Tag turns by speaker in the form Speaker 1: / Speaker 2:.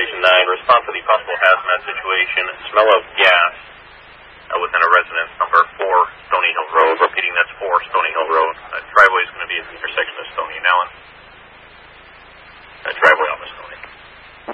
Speaker 1: Division 9, respond to the possible hazmat situation, smell of gas within a residence, number 4 Stony Hill Road. Repeating, that's 4 Stony Hill Road. Driveway is going to be at the intersection of Stony and Allen. Driveway off of Stony.